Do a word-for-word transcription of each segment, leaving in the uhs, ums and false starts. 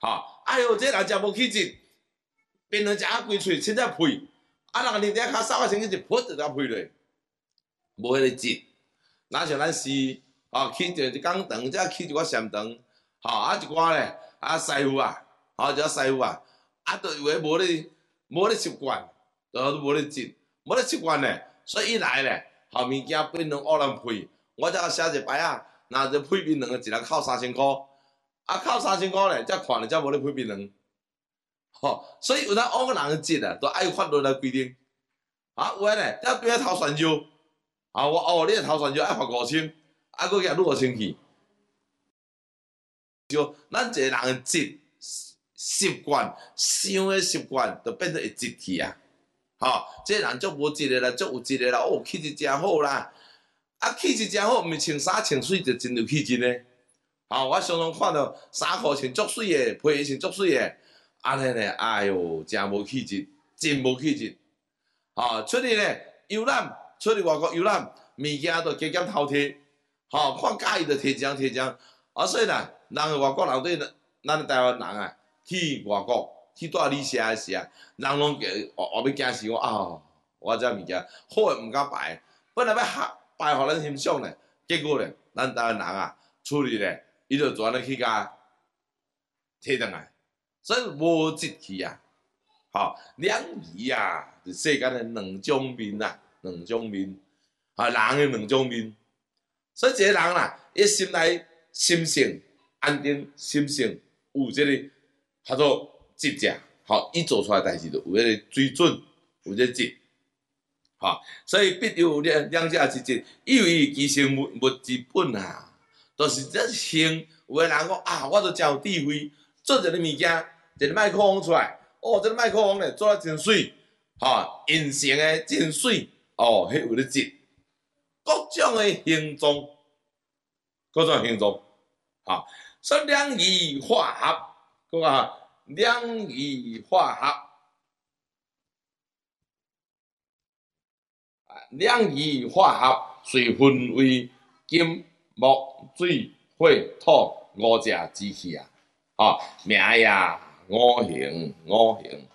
吼，哎哟，这人真无气质，变成食啊规喙凊彩屁，啊人日底骹扫啊身躯一噗就甲屁落，无迄个质。哪像咱是吼起一一工长，则起一寡嫌长，吼啊一寡咧啊师傅啊，吼一寡师傅啊，啊都有诶无咧无咧习惯，都无咧质，无咧习惯咧，所以伊来咧，吼物件变成乌人屁，我则写一牌啊，若着屁面两个一人扣三千箍。啊，扣三千箍咧，才看咧，才无咧批评人，吼，所以有当乌个人节啊，都爱法律来规定。啊，有诶咧，才边仔偷选票，啊，我哦，你偷选票爱罚五千，啊，佫惊你互生气。就咱一个人诶节习惯，想诶习惯，就变做会节气啊。吼，这个人足无节诶啦，足有节诶啦，哦，气质真好啦。啊，气质真好，毋是穿衫穿水就真有气质呢。啊！我常常看到衫裤穿足水诶，皮穿足水诶，安尼咧，哎哟，真无气质，真无气质。啊，出去咧游览，出去外国游览，物件都加减偷摕，吼、看介意就摕一张摕一张。啊，所以啦，人外国人对咱台湾人啊，去外国去住旅社诶时啊，人拢后后要惊死我啊！我遮物件好诶毋敢摆，本来要合摆互咱欣赏咧，结果咧，咱台湾人啊，处理咧。伊就全咧去甲摕倒来，所以无节气啊！吼，两仪啊，是世间诶两种面啊，两种面，啊，人诶两种面。所以一个人啦，伊心内心性安定，心性有即个叫做节制，吼，伊做出来代志就有迄个水准，有即个节，吼，所以必有两两者之节，因为其实物物之本啊。都是这行，有个人讲啊，我都真有智慧，做一个物件，一个麦克风出来，哦，这个麦克风咧做啊真水，吼，形成诶真水，哦，迄有咧质，各种诶形状，各种形状，吼，所以两仪化合，讲啊，两仪化合，两仪化合，遂分为金。木、水、火、土五只之气啊，哦，名呀五行五行。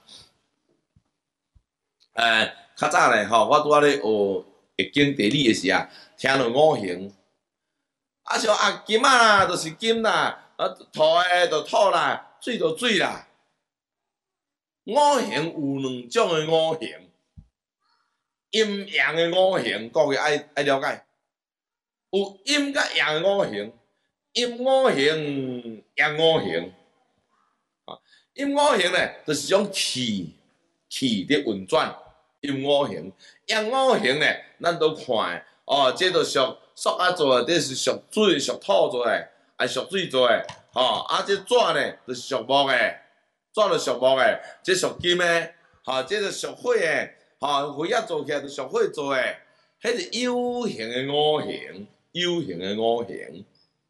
诶，较早咧吼，我拄仔咧学易经地理诶时啊，听到五行，啊像啊金啊啦，就是金啦，啊土诶就土啦，水就水啦。五行有两种诶五行，阴阳诶五行，各位爱爱了解。有阴甲阳诶五行，阴五行、阳五行。啊，阴五行咧，就是种气气的运转。阴五行，阳五行咧，咱都看诶。哦，这都属属啊做诶，这是属水、属土做诶，啊属水做诶。吼、哦，啊这纸咧，就是属木诶，纸就属木诶，这属金诶，吼、哦，这就属火诶，吼、哦，火啊做起来就属火做诶，迄是有形诶五行。有形诶五行，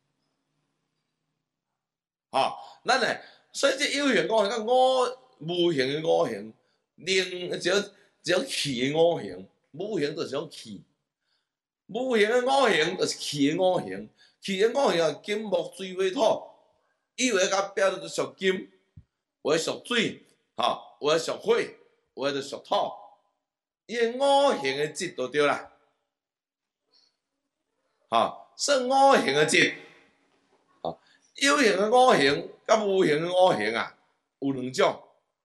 吼，咱诶，所以这有形五行甲五无形诶五行，另一种一种气诶五行，无形就是种气，无形诶五行就是气诶五行，气诶五行啊，金木水火土，有诶甲表就属金，有诶属水，吼，有诶属火，有诶就属土，伊诶五行诶质就对啦，吼。算五行诶节，哦，有形诶五行甲无形诶五行啊，有两种，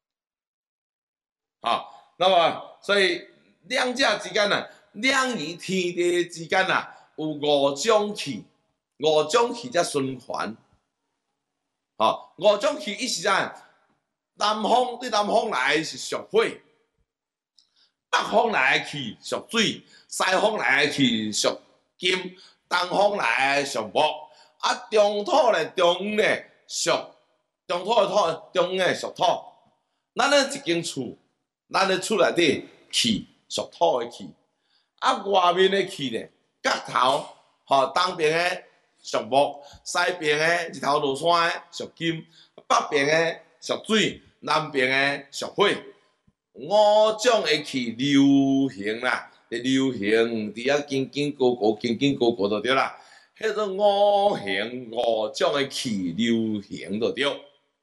哦，那么所以两者之间啊，两仪天地之间啊，有五种气，五种气才循环，哦，五种气意思啥？南方对南方来是属火，北方来诶气属水，西方来诶气属金。东方来属木，啊中土咧中咧属中土诶土，中咧属土。咱咧一间厝，咱咧厝内底气属土诶气，啊外面诶气咧，角头吼东边诶属木，西边诶日头落山诶属金，北边诶属水，南边诶属火。五种诶气流行啦。流行伫遐紧紧高高，紧紧高高就对啦。迄种五行五种诶气流行就对。